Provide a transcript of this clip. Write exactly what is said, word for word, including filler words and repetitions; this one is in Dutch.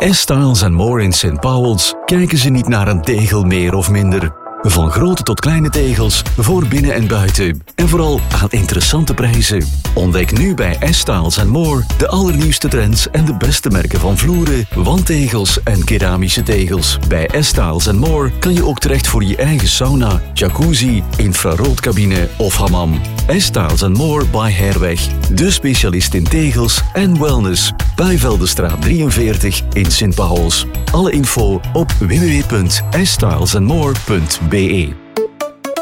S-Styles and More in Saint Pauwels kijken ze niet naar een tegel meer of minder. Van grote tot kleine tegels, voor binnen en buiten. En vooral aan interessante prijzen. Ontdek nu bij S-Styles and More de allernieuwste trends en de beste merken van vloeren, wandtegels en keramische tegels. Bij S-Styles and More kan je ook terecht voor je eigen sauna, jacuzzi, infraroodcabine of hammam. S-Styles and More by Herweg. De specialist in tegels en wellness. Bijveldenstraat drieënveertig in Saint Pauwels. Alle info op w w w punt s styles and more punt b e.